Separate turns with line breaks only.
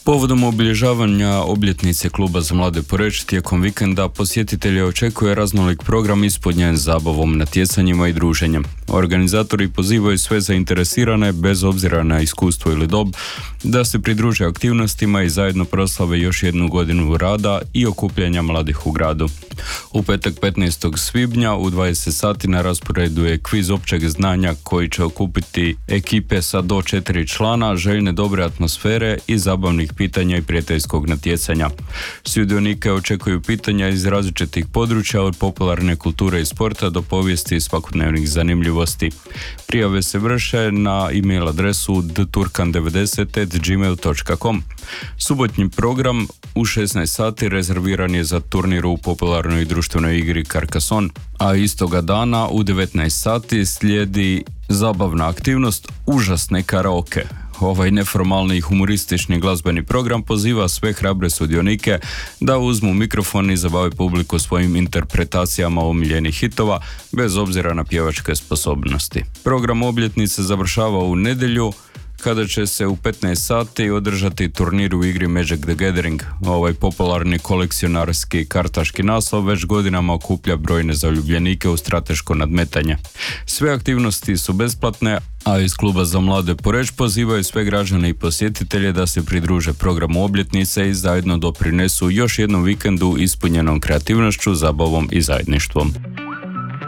Povodom obilježavanja obljetnice Kluba za mlade Poreč tijekom vikenda posjetitelje očekuje raznolik program ispunjen zabavom, natjecanjima i druženjem. Organizatori pozivaju sve zainteresirane, bez obzira na iskustvo ili dob, da se pridruže aktivnostima i zajedno proslave još jednu godinu rada i okupljanja mladih u gradu. U petak 15. svibnja u 20 sati na rasporedu je kviz općeg znanja koji će okupiti ekipe sa do 4 člana, željne dobre atmosfere i zabavnih pitanja i prijateljskog natjecanja. Sudionike očekuju pitanja iz različitih područja, od popularne kulture i sporta do povijesti i svakodnevnih zanimljivosti. Prijave se vrše na e-mail adresu dturkan90@gmail.com. Subotnji program u 16 sati rezerviran je za turnir u popularnoj društvenoj igri Carcassonne, a istoga dana u 19 sati slijedi zabavna aktivnost užasne karaoke. Ovaj neformalni i humoristični glazbeni program poziva sve hrabre sudionike da uzmu mikrofon i zabave publiku svojim interpretacijama omiljenih hitova, bez obzira na pjevačke sposobnosti. Program obljetnice završava u nedjelju, kada će se u 15 sati održati turnir u igri Magic the Gathering. Ovaj popularni kolekcionarski kartaški naslov već godinama okuplja brojne zaljubljenike u strateško nadmetanje. Sve aktivnosti su besplatne, a iz Kluba za mlade Poreč pozivaju sve građane i posjetitelje da se pridruže programu obljetnice i zajedno doprinesu još jednom vikendu ispunjenom kreativnošću, zabavom i zajedništvom.